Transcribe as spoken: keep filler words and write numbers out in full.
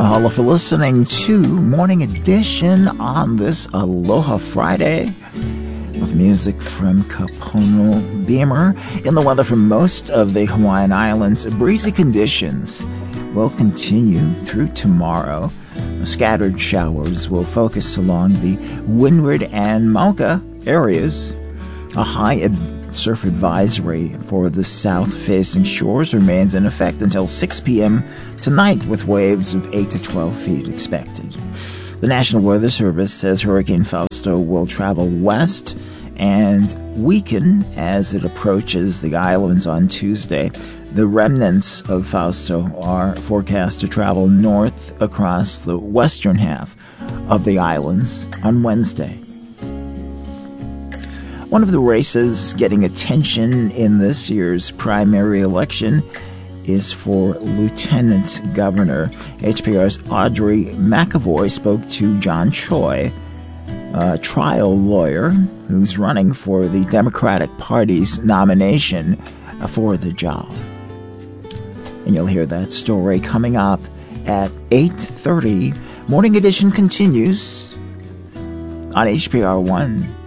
Mahalo for listening to Morning Edition on this Aloha Friday with music from Kapono Beamer. In the weather for most of the Hawaiian Islands, breezy conditions will continue through tomorrow. Scattered showers will focus along the Windward and Mauka areas. A high ad- surf advisory for the south-facing shores remains in effect until six p.m. tonight, with waves of eight to twelve feet expected. The National Weather Service says Hurricane Fausto will travel west and weaken as it approaches the islands on Tuesday. The remnants of Fausto are forecast to travel north across the western half of the islands on Wednesday. One of the races getting attention in this year's primary election is for Lieutenant Governor. H P R's Audrey McAvoy spoke to John Choi, a trial lawyer who's running for the Democratic Party's nomination for the job. And you'll hear that story coming up at eight thirty. Morning Edition continues on H P R one.